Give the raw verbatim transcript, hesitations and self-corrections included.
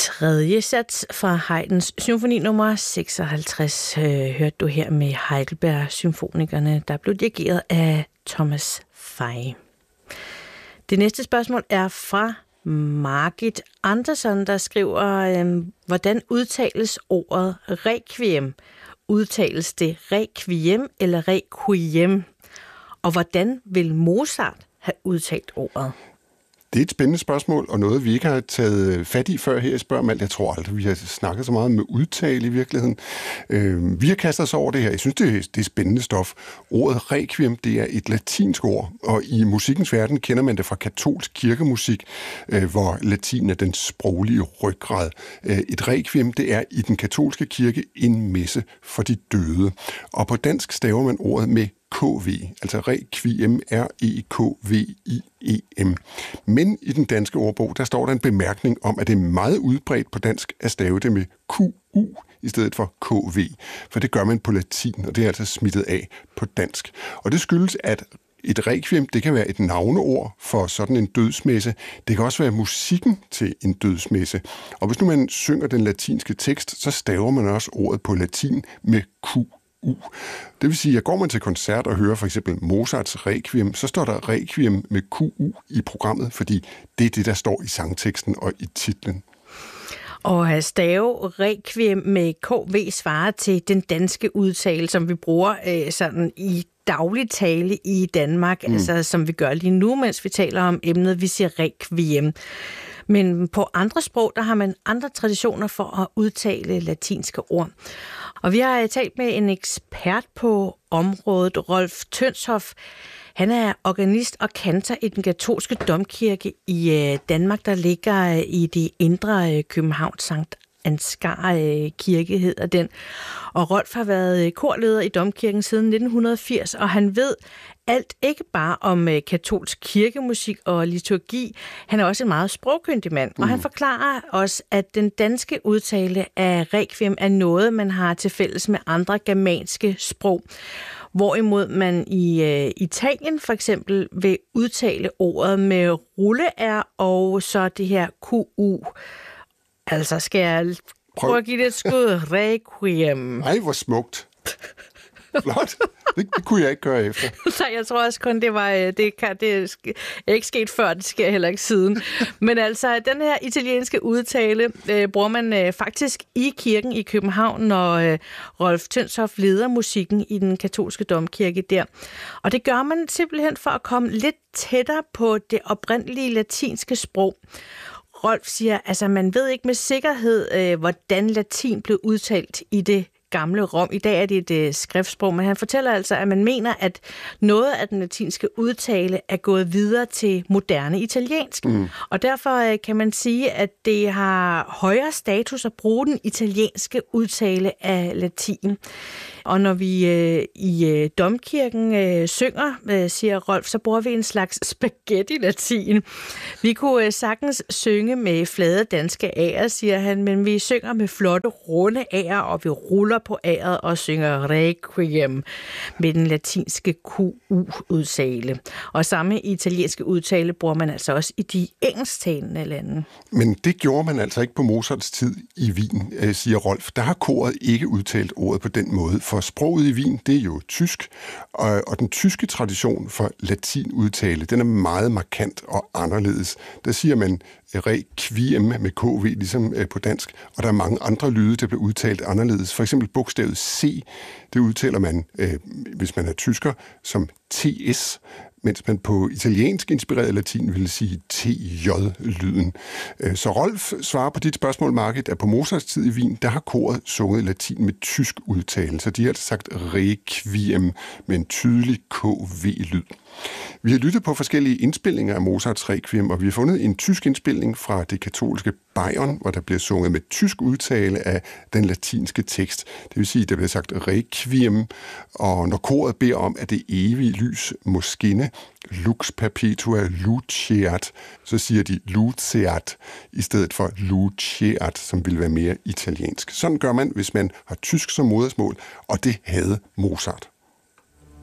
Tredje sats fra Haydns symfoni nummer seksoghalvtreds øh, hørte du her med Heidelberg-symfonikerne, der blev dirigeret af Thomas Fay. Det næste spørgsmål er fra Margit Andersson, der skriver, øh, hvordan udtales ordet requiem? Udtales det requiem eller requiem? Og hvordan vil Mozart have udtalt ordet? Det er et spændende spørgsmål, og noget, vi ikke har taget fat i før her i Spørgemand. Jeg tror aldrig, vi har snakket så meget med udtale i virkeligheden. Øh, vi har kastet os over det her. Jeg synes, det er, det er spændende stof. Ordet requiem, det er et latinsk ord, og i musikkens verden kender man det fra katolsk kirkemusik, øh, hvor latin er den sproglige ryggrad. Øh, et requiem, det er i den katolske kirke en messe for de døde. Og på dansk staver man ordet med K V, altså requiem, R E K V I E M. Men i den danske ordbog, der står der en bemærkning om, at det er meget udbredt på dansk at stave det med Q U i stedet for K V, for det gør man på latin, og det er altså smittet af på dansk. Og det skyldes, at et requiem, det kan være et navneord for sådan en dødsmesse. Det kan også være musikken til en dødsmesse. Og hvis nu man synger den latinske tekst, så staver man også ordet på latin med Q U. Det vil sige, at går man til koncert og hører for eksempel Mozarts Requiem, så står der Requiem med Q U i programmet, fordi det er det, der står i sangteksten og i titlen. Og at stave Requiem med K V svarer til den danske udtale, som vi bruger øh, sådan i daglig tale i Danmark, mm. altså som vi gør lige nu, mens vi taler om emnet, vi siger Requiem. Men på andre sprog, der har man andre traditioner for at udtale latinske ord. Og vi har talt med en ekspert på området, Rolf Tönshoff. Han er organist og kantor i den katolske domkirke i Danmark, der ligger i det indre København, Sankt Ansgar Kirke hedder den. Og Rolf har været korleder i domkirken siden nitten firs, og han ved alt ikke bare om katolsk kirkemusik og liturgi. Han er også en meget sprogkyndig mand, mm. og han forklarer os, at den danske udtale af requiem er noget, man har til fælles med andre germanske sprog. Hvorimod man i øh, Italien for eksempel vil udtale ordet med rulle-r og så det her Q U. Altså skal jeg prøve at give det et skud? Requiem. Ej, hvor smukt. Flot. Det, det kunne jeg ikke gøre efter. Så jeg tror også kun, det var det, kan, det er ikke sket før, det sker heller ikke siden. Men altså, den her italienske udtale øh, bruger man øh, faktisk i kirken i København, når øh, Rolf Tönshoff leder musikken i den katolske domkirke der. Og det gør man simpelthen for at komme lidt tættere på det oprindelige latinske sprog. Rolf siger, altså man ved ikke med sikkerhed, øh, hvordan latin blev udtalt i det gamle Rom. I dag er det et øh, skriftsprog, men han fortæller altså, at man mener, at noget af den latinske udtale er gået videre til moderne italiensk. Mm. Og derfor øh, kan man sige, at det har højere status at bruge den italienske udtale af latin. Og når vi øh, i øh, domkirken øh, synger, øh, siger Rolf, så bruger vi en slags spaghetti-latin. Vi kunne øh, sagtens synge med flade danske A'er, siger han, men vi synger med flotte, runde A'er, og vi ruller på A'et og synger requiem med den latinske Q U-udtale. Og samme italienske udtale bruger man altså også i de engelsktalende lande. Men det gjorde man altså ikke på Mozarts tid i Wien, øh, siger Rolf. Der har koret ikke udtalt ordet på den måde, for sproget i Wien, det er jo tysk, og, og den tyske tradition for latinudtale, den er meget markant og anderledes. Der siger man requiem med K V, ligesom på dansk, og der er mange andre lyde, der bliver udtalt anderledes. For eksempel bogstavet C, det udtaler man, øh, hvis man er tysker, som T S, mens man på italiensk inspireret latin ville sige T J-lyden. Så Rolf svarer på dit spørgsmål, Margit, at på Mozarts tid i Wien, der har koret sunget latin med tysk udtale, så de har altså sagt requiem med en tydelig K V-lyd. Vi har lyttet på forskellige indspilninger af Mozarts Requiem, og vi har fundet en tysk indspilning fra det katolske Bayern, hvor der bliver sunget med tysk udtale af den latinske tekst. Det vil sige, at der bliver sagt Requiem, og når koret beder om, at det evige lys må skinne, lux perpetua luceat, så siger de luceat i stedet for luceat, som vil være mere italiensk. Sådan gør man, hvis man har tysk som modersmål, og det havde Mozart.